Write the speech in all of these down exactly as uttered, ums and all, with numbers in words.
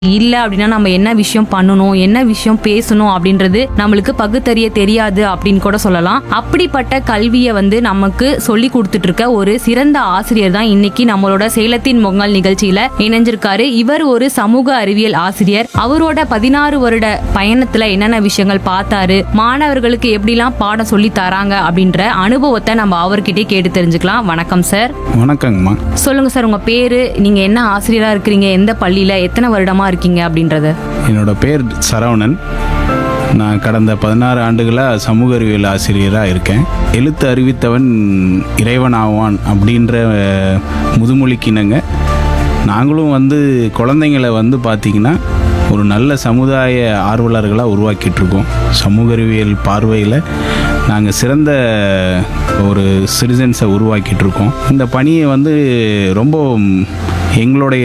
இல்ல அப்படின்னா நம்ம என்ன விஷயம் பண்ணணும், என்ன விஷயம் பேசணும் அப்படின்றது நம்மளுக்கு பகுத்தறிய தெரியாது அப்படின்னு கூட சொல்லலாம். அப்படிப்பட்ட கல்வியை வந்து நமக்கு சொல்லி கொடுத்துட்டு இருக்க ஒரு சிறந்த ஆசிரியர் தான் இன்னைக்கு நம்மளோட சேலத்தின் பொங்கல் நிகழ்ச்சியில இணைஞ்சிருக்காரு. இவர் ஒரு சமூக அறிவியல் ஆசிரியர். அவரோட பதினாறு வருட பயணத்துல என்னென்ன விஷயங்கள் பார்த்தாரு, மாணவர்களுக்கு எப்படிலாம் பாடம் சொல்லி தராங்க அப்படின்ற அனுபவத்தை நம்ம அவர்கிட்டே கேட்டு தெரிஞ்சுக்கலாம். வணக்கம் சார். வணக்கங்கம்மா. சொல்லுங்க சார், உங்க பேரு, நீங்க என்ன ஆசிரியரா இருக்கிறீங்க, எந்த பள்ளியில எத்தனை வருடமா இருக்கீங்க அப்படின்றத. என்னோட பேர் சரவணன். நான் கடந்த பதினாறு ஆண்டுகளாக சமூக அறிவியல் ஆசிரியராக இருக்கேன். எழுத்து அறிவித்தவன் இறைவன் ஆவான் அப்படின்ற முதுமொழிக்கிணங்க நாங்களும் வந்து குழந்தைங்களை வந்து பார்த்திங்கன்னா ஒரு நல்ல சமுதாய ஆர்வலர்களாக உருவாக்கிட்டுருக்கோம். சமூக அறிவியல் பார்வையில் நாங்கள் சிறந்த ஒரு சிட்டிசன்ஸை உருவாக்கிட்டுருக்கோம். இந்த பணியை வந்து ரொம்ப எங்களுடைய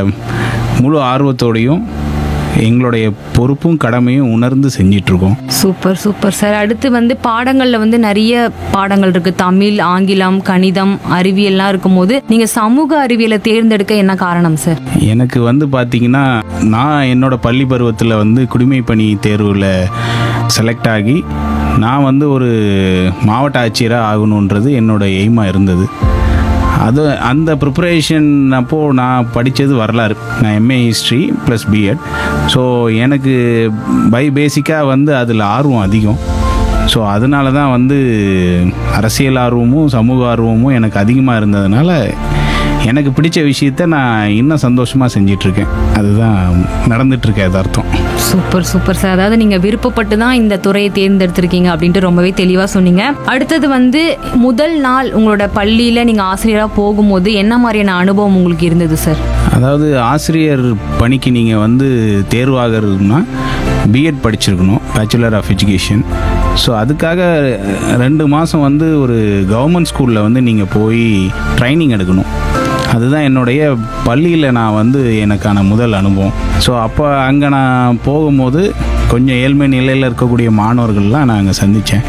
முழு ஆர்வத்தோடையும் எங்களுடைய பொறுப்பும் கடமையும் உணர்ந்து செஞ்சிட்ருக்கோம். Super super sir. அடுத்து வந்து பாடங்கள்ல வந்து நிறைய பாடங்கள் இருக்கு. தமிழ், ஆங்கிலம், கணிதம், அறிவியல்லாம் இருக்கும் போது நீங்க சமூக அறிவியலை தேர்ந்தெடுக்க என்ன காரணம் சார்? எனக்கு வந்து பார்த்தீங்கன்னா, நான் என்னோட பள்ளி பருவத்தில் வந்து குடிமை பணி தேர்வில் செலக்ட் ஆகி நான் வந்து ஒரு மாவட்ட ஆட்சியராக ஆகணுன்றது என்னோட எய்மாக இருந்தது. அது அந்த ப்ரிப்பரேஷன் அப்போது நான் படித்தது வரலாறு. நான் MA history plus BEd. So எனக்கு பை பேசிக்காக வந்து அதில் ஆர்வம் அதிகம். ஸோ அதனால தான் வந்து அரசியல் ஆர்வமும் சமூக ஆர்வமும் எனக்கு அதிகமாக இருந்ததுனால எனக்கு பிடிச்ச விஷயத்த நான் இன்னும் சந்தோஷமாக செஞ்சிட்ருக்கேன். அதுதான் நடந்துட்டுருக்கேன் யதார்த்தம். Super super sir. அதாவது நீங்க விருப்பப்பட்டு தான் இந்த துறையை தேர்ந்தெடுத்திருக்கீங்க அப்படின்ட்டு ரொம்பவே தெளிவா சொன்னீங்க. அடுத்தது வந்து முதல் நாள் உங்களோட பள்ளியில நீங்க ஆசிரியரா போகும்போது என்ன மாதிரியான அனுபவம் உங்களுக்கு இருந்தது சார்? அதாவது ஆசிரியர் பணிக்கு நீங்கள் வந்து தேர்வாகிறதுனா பிஎட் படிச்சிருக்கணும், பேச்சுலர் ஆஃப் எஜுகேஷன். ஸோ அதுக்காக ரெண்டு மாதம் வந்து ஒரு கவர்மெண்ட் ஸ்கூலில் வந்து நீங்கள் போய் ட்ரைனிங் எடுக்கணும். அதுதான் என்னுடைய பள்ளியில் நான் வந்து எனக்கான முதல் அனுபவம். ஸோ அப்போ அங்கே நான் போகும்போது கொஞ்சம் ஏழ்மை நிலையில் இருக்கக்கூடிய மாணவர்கள்லாம் நான் அங்கே சந்தித்தேன்.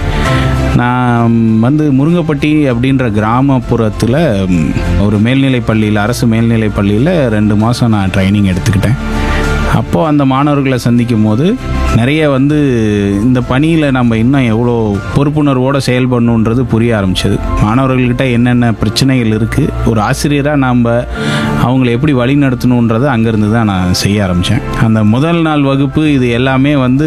நான் வந்து முருங்கப்பட்டி அப்படின்ற கிராமப்புறத்தில் ஒரு மேல்நிலை பள்ளியில், அரசு மேல்நிலை பள்ளியில் ரெண்டு மாதம் நான் ட்ரைனிங் எடுத்துக்கிட்டேன். அப்போது அந்த மாணவர்களை சந்திக்கும் போது நிறைய வந்து இந்த பணியில் நம்ம இன்னும் எவ்வளோ பொறுப்புணர்வோடு செயல்படணுன்றது புரிய ஆரம்பிச்சது. மாணவர்கள்கிட்ட என்னென்ன பிரச்சனைகள் இருக்குது, ஒரு ஆசிரியராக நாம் அவங்கள எப்படி வழி நடத்தணுன்றதை அங்கேருந்து தான் நான் செய்ய ஆரம்பித்தேன். அந்த முதல் நாள் வகுப்பு இது எல்லாமே வந்து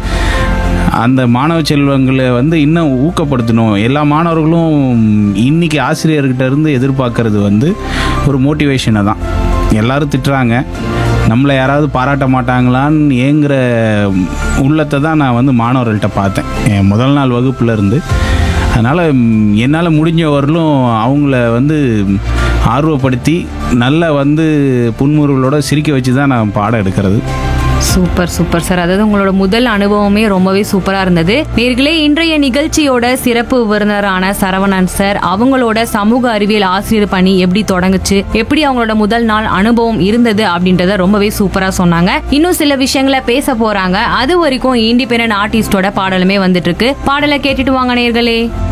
அந்த மாணவ செல்வங்களை வந்து இன்னும் ஊக்கப்படுத்தணும். எல்லா மாணவர்களும் இன்றைக்கி ஆசிரியர்கிட்ட இருந்து எதிர்பார்க்கறது வந்து ஒரு மோட்டிவேஷனை தான். எல்லோரும் திட்டுறாங்க, நம்மளை யாராவது பாராட்ட மாட்டாங்களான்னு ஏங்குற உள்ளத்தை தான் நான் வந்து மாணவர்கள்ட்ட பார்த்தேன் என் முதல் நாள் வகுப்புல இருந்து. அதனால் என்னால் முடிஞ்ச வரலும் அவங்கள வந்து ஆர்வப்படுத்தி நல்ல வந்து புன்முறுவலோட சிரிக்க வச்சு தான் நான் பாடம் எடுக்கிறது. Super super sir. அதாவது உங்களோட முதல் அனுபவமே ரொம்பவே சூப்பரா இருந்தது. நேர்களே, இன்றைய நிகழ்ச்சியோட சிறப்பு விருந்தினரான சரவணன் சார் அவங்களோட சமூக அறிவியல் ஆசிரியர் பணி எப்படி தொடங்குச்சு, எப்படி அவங்களோட முதல் நாள் அனுபவம் இருந்தது அப்படின்றத ரொம்பவே சூப்பரா சொன்னாங்க. இன்னும் சில விஷயங்களை பேச போறாங்க. அது வரைக்கும் இண்டிபெண்டன்ட் ஆர்டிஸ்டோட பாடலுமே வந்துட்டு இருக்கு. பாடலை கேட்டுட்டு வாங்க நேர்களே.